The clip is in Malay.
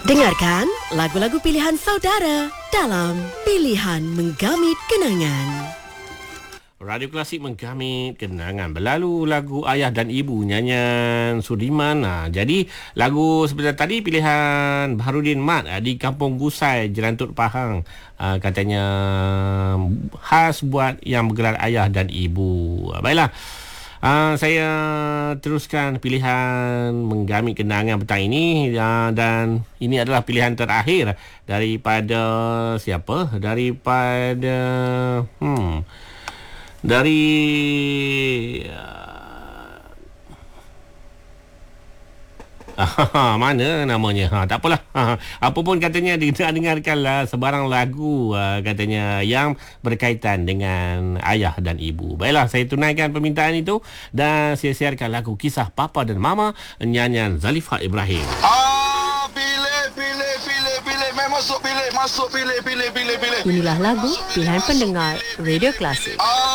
Dengarkan lagu-lagu pilihan saudara dalam Pilihan Menggamit Kenangan. Radio Klasik menggamit kenangan. Berlalu lagu Ayah dan Ibu nyanyian Sudirman. Jadi lagu seperti tadi pilihan Baharudin Mat di Kampung Gusai, Jelantut Pahang. Katanya khas buat yang bergelar ayah dan ibu. Baiklah. Saya teruskan pilihan menggamit kenangan petang ini, dan ini adalah pilihan terakhir daripada siapa? Daripada mana namanya? Tak apalah. Apa pun katanya dengarkanlah sebarang lagu katanya yang berkaitan dengan ayah dan ibu. Baiklah, saya tunaikan permintaan itu dan saya siarkan lagu Kisah Papa dan Mama nyanyian Zalifah Ibrahim. Masuk pilih. Inilah lagu pilihan pendengar Radio Klasik.